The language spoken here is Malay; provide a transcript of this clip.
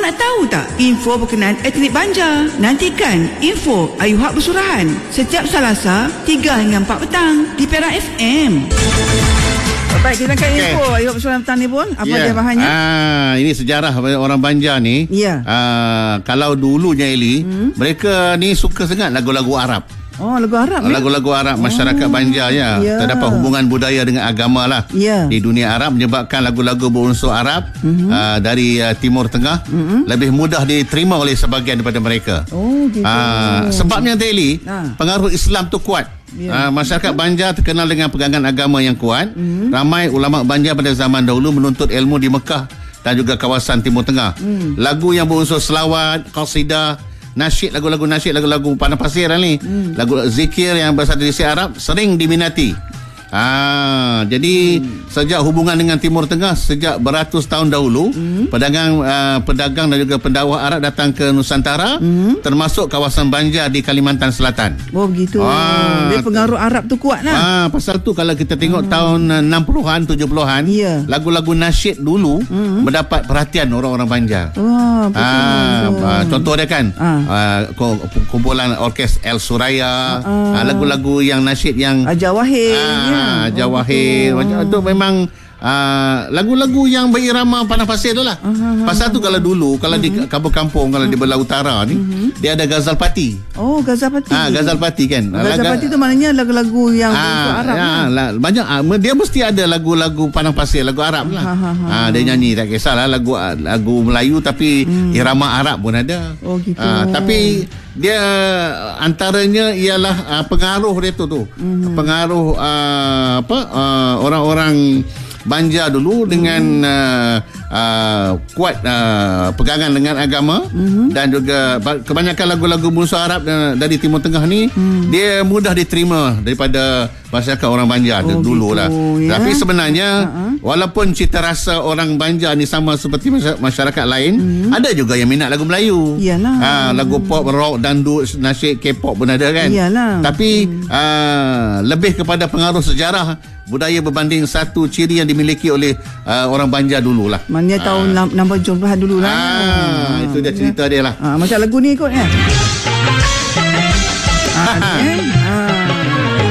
nak tahu tak info berkenaan etnik Banja? Nantikan info Ayu Hak Bersurahan setiap Selasa 3 hingga 4 petang di Perak FM. Baik, kita akan info Ayu Hak Bersurahan petang ni pun. Apa dia bahannya? Ini sejarah orang Banja ni. Kalau dulunya Eli, mereka ni suka sangat lagu-lagu Arab. Oh, lagu Arab ni? Lagu-lagu Arab masyarakat Banja terdapat hubungan budaya dengan agama lah di dunia Arab, menyebabkan lagu-lagu berunsur Arab dari Timur Tengah lebih mudah diterima oleh sebahagian daripada mereka. Gitu. Sebabnya Daily, pengaruh Islam tu kuat. Masyarakat Banja terkenal dengan pegangan agama yang kuat. Ramai ulama Banja pada zaman dahulu menuntut ilmu di Mekah dan juga kawasan Timur Tengah. Lagu yang berunsur selawat, qasidah, nasyid, lagu-lagu pandang pasir ni, lagu zikir yang bersatu di Arab sering diminati. Jadi sejak hubungan dengan Timur Tengah sejak beratus tahun dahulu, pedagang dan juga pendakwah Arab datang ke Nusantara, termasuk kawasan Banja di Kalimantan Selatan. Oh begitu. Dia pengaruh Arab tu kuat lah. Pasal tu kalau kita tengok tahun 60-an 70-an, lagu-lagu nasyid dulu mendapat perhatian orang-orang Banja. Contoh dia kan, kumpulan orkes El Suraya, lagu-lagu yang nasyid yang Jawahir, Jawahir, macam tu memang lagu-lagu yang berirama pandang pasir tu lah. Pasal tu kalau dulu, kalau di kampung-kampung, kalau di belah utara ni, dia ada Ghazal Party. Oh, Ghazal Party. Ghazal Party kan. Ghazal Party tu maknanya lagu-lagu yang berunsur Arab banyak. Dia mesti ada lagu-lagu pandang pasir, lagu Arab lah. Dia nyanyi, tak kisahlah lagu Melayu tapi irama Arab pun ada. Oh gitu. Tapi dia antaranya ialah pengaruh dia tu. Pengaruh orang-orang Banja dulu dengan kuat pegangan dengan agama, dan juga kebanyakan lagu-lagu berunsur Arab dari Timur Tengah ni dia mudah diterima daripada masyarakat orang Banja dulu lah. Tapi sebenarnya walaupun cita rasa orang Banja ni sama seperti masyarakat lain, ada juga yang minat lagu Melayu. Lagu pop, rock, dangdut, nasyid, K-pop pun ada kan. Tapi lebih kepada pengaruh sejarah budaya berbanding satu ciri yang dimiliki oleh orang Banja dulu lah. Maknanya tahun 60-an dulu lah. Itu dia cerita dia lah. Macam lagu ni kot kan.